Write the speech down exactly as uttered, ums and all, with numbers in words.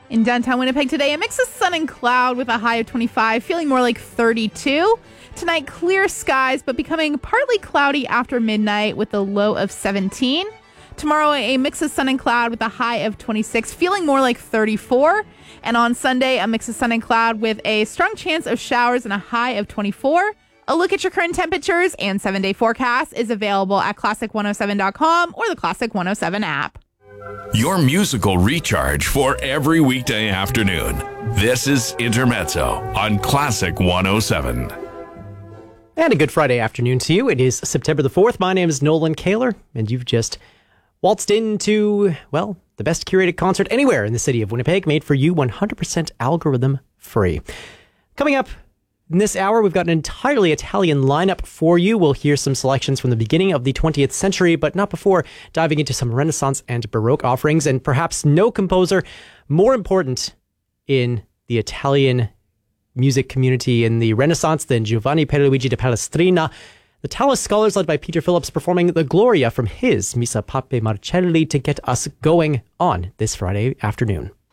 In downtown Winnipeg today, a mix of sun and cloud with a high of twenty-five, feeling more like thirty-two. Tonight, clear skies, but becoming partly cloudy after midnight with a low of seventeen. Tomorrow, a mix of sun and cloud with a high of twenty-six, feeling more like thirty-four. And on Sunday, a mix of sun and cloud with a strong chance of showers and a high of twenty-four. A look at your current temperatures and seven-day forecast is available at classic one oh seven dot com or the Classic one oh seven app. Your musical recharge for every weekday afternoon. This is Intermezzo on Classic one oh seven. And a good Friday afternoon to you. It is September the fourth. My name is Nolan Kaler, and you've just waltzed into, well, the best curated concert anywhere in the city of Winnipeg, made for you one hundred percent algorithm free. Coming up in this hour, we've got an entirely Italian lineup for you. We'll hear some selections from the beginning of the twentieth century, but not before diving into some Renaissance and Baroque offerings, and perhaps no composer more important in the Italian music community in the Renaissance than Giovanni Pierluigi da Palestrina. The Tallis Scholars, led by Peter Phillips, performing the Gloria from his Missa Pape Marcelli to get us going on this Friday afternoon.